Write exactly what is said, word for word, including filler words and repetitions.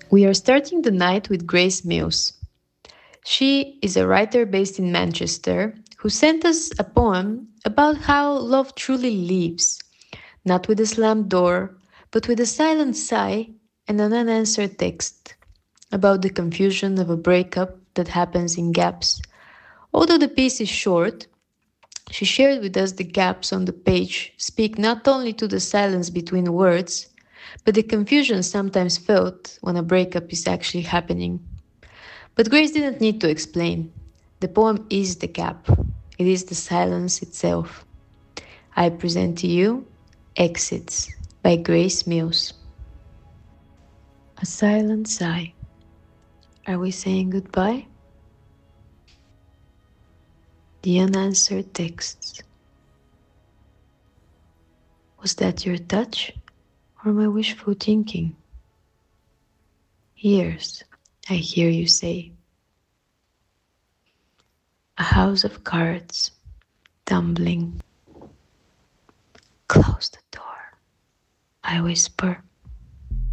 We are starting the night with Grace Mills. She is a writer based in Manchester who sent us a poem about how love truly lives, not with a slammed door, but with a silent sigh and an unanswered text about the confusion of a breakup that happens in gaps. Although the piece is short, she shared with us the gaps on the page speak not only to the silence between words, but the confusion sometimes felt when a breakup is actually happening. But Grace didn't need to explain. The poem is the gap, it is the silence itself. I present to you Exits by Grace Mills. A silent sigh. Are we saying goodbye? The unanswered texts. Was that your touch or my wishful thinking? Years, I hear you say. A house of cards, tumbling. Close the door, I whisper.